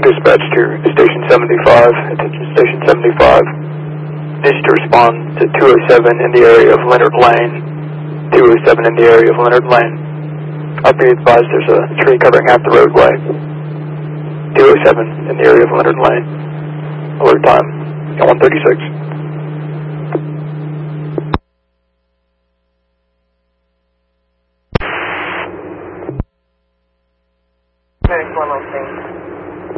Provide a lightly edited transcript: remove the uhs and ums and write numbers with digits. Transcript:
dispatch to Station 75. Attention Station 75. Needs to respond to 207 in the area of Leonard Lane. 207 in the area of Leonard Lane. I'll be advised there's a tree covering half the roadway. 207 in the area of Leonard Lane. Alert time at 1:36. There's one more thing.